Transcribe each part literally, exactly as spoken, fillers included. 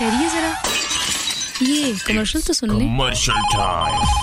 ठहरिए जरा, ये कमर्शियल तो सुन लें। Commercial time.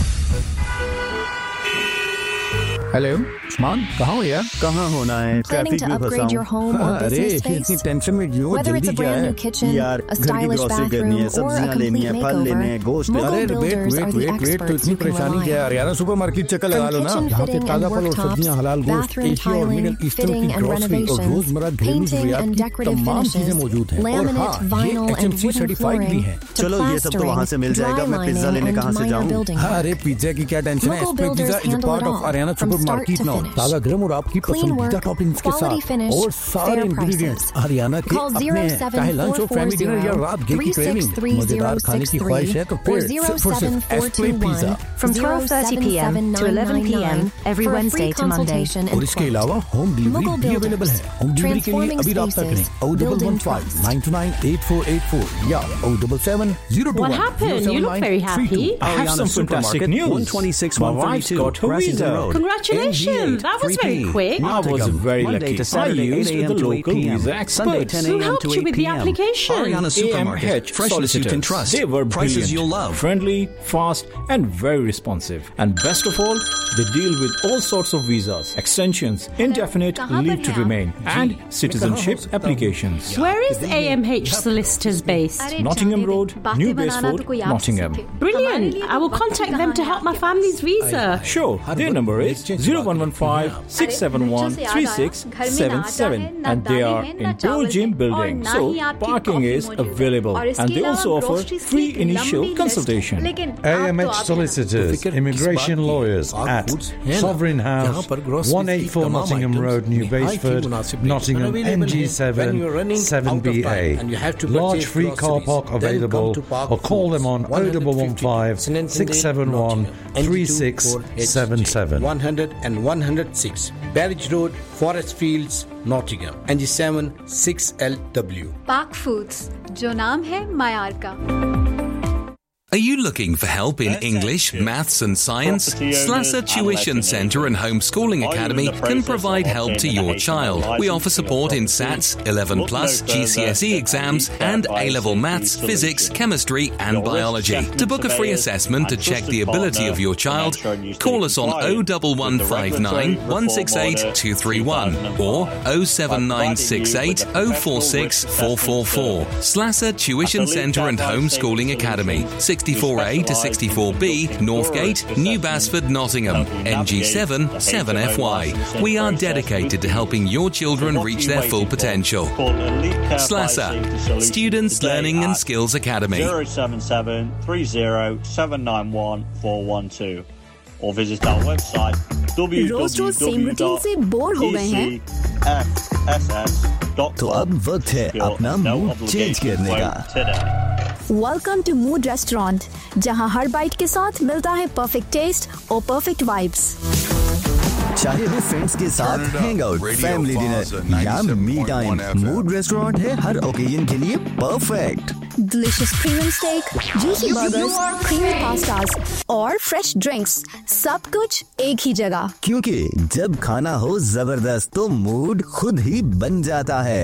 हेलो उस्मान, कहाँ हो यार? कहाँ होना है, ट्रैफिक में फंसा हूँ। अरे इतनी टेंशन में क्यों? जल्दी क्या है यार? घर की ग्रोसरी करनी है, सब्जियाँ लेनी है, फल लेने हैं, गोश्त। अरे वेट वेट वेट वेट तो इतनी परेशानी क्या है? हरियाणा सुपरमार्केट चक्कर लगा लो ना, यहाँ पे ताजा फल और सब्जियाँ, हलाल गोश्त, एशिया और मिडिल ईस्टर्न की ग्रोसरी और रोजमर्रा घरेलू जरूरियात की तमाम चीजें मौजूद हैं। और हाँ, ये एच एम सी सर्टिफाइड भी है। चलो ये सब तो वहाँ से मिल जाएगा, मैं पिज्जा लेने कहाँ से जाऊँ? अरे पिज्जा की क्या टेंशन है? Pizza is part of Haryana supermarket now. ताजा गरम और आपकी पसंदीदा टॉपिंग्स के साथ और सारे इंग्रेडिएंट्स हरियाणा के अपने हैं। चाहे लंच हो, फैमिली डिनर या रात भर की क्रेविंग, मजेदार खाने की ख्वाहिश है तो फिर सिर्फ और सिर्फ एस्प्ले pizza. From twelve thirty p m to eleven p m every Wednesday to Monday. और इसके अलावा होम डिलीवरी भी अवेलेबल है। होम डिलीवरी के लिए अभी राब्ता करें O double one five nine to nine eight four eight four या O double seven zero to one. What happened? You look very happy. I have some fantastic news. one twenty-six, My one wife's thirty-two, got her Grassington visa. Road. Congratulations! That was very quick. I was very Monday lucky. to Saturday, I used eight a m the to eight local p m visa Sunday, experts. ten Who a m helped to you eight with the p m application? Ariana Supermarket. A M H Freshness you can solicitors. trust. They were Prices brilliant, you'll love. friendly, fast, and very responsive. And best of all, they deal with all sorts of visas, extensions, indefinite leave to remain, and citizenship applications. Where is A M H Solicitors based? Nottingham Road, New Baseford, Nottingham. Brilliant! I will contact them to help my family's visa. Sure, their number is zero one one five six seven one three six seven seven and they are in Pearl Gym building. So parking is available and they also offer free initial consultation. A M H Solicitors, Immigration Lawyers at Sovereign House, one eighty-four Nottingham Road, New Baseford, Nottingham N G seven seven B A. Large free car park available or call them on oh one one five six seven one three six seven seven. one hundred and one oh six Barrage Road, Forest Fields, Nottingham, N G seven six L W. Park Foods, जो नाम है मायार का। Are you looking for help in English, maths and science? Slasser Tuition Centre and Homeschooling Academy can provide help to your child. We offer support in SATs, eleven plus, G C S E exams and A-level maths, physics, chemistry and biology. To book a free assessment to check the ability of your child, call us on oh one one five nine one six eight two three one or oh seven nine six eight oh four six four four four. Slasser Tuition Centre and Homeschooling Academy. sixty-four A to sixty-four B, Northgate, New Basford, Nottingham, N G seven seven F Y. We are dedicated to helping your children reach their full potential. Slasser, Students Learning and Skills Academy. zero seven seven three zero seven nine one four one two or visit our website w w w dot e c f s s dot तो अब वक्त है अपना mood change करने का। Welcome to mood restaurant, जहां हर bite के साथ मिलता है परफेक्ट टेस्ट और परफेक्ट वाइब्स। चाहे वो फ्रेंड्स के साथ हैंग आउट, फैमिली डिनर या मी टाइम, मूड रेस्टोरेंट है हर ओकेजन के लिए perfect. Delicious premium stake, juicy burgers, creamy pastas और फ्रेश ड्रिंक्स, सब कुछ एक ही जगह। क्योंकि जब खाना हो जबरदस्त तो मूड खुद ही बन जाता है।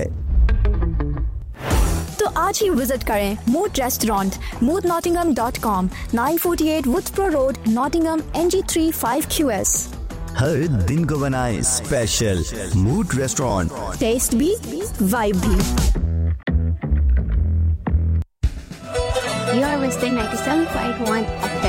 तो आज ही विजिट करें mood restaurant, mood Nottingham dot com, nine forty eight वुड्सबरो road, Nottingham, N G three five Q S. हर दिन को बनाए स्पेशल मूड रेस्टोरेंट, टेस्ट भी वाइब भी। You are listening ninety-seven point one